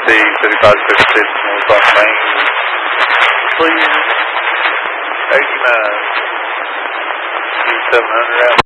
C 3556 northbound lane. Please. 89. 700 out.